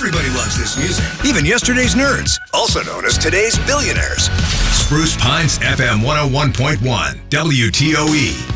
Everybody loves this music. Even yesterday's nerds, also known as today's billionaires. Spruce Pines FM 101.1, WTOE.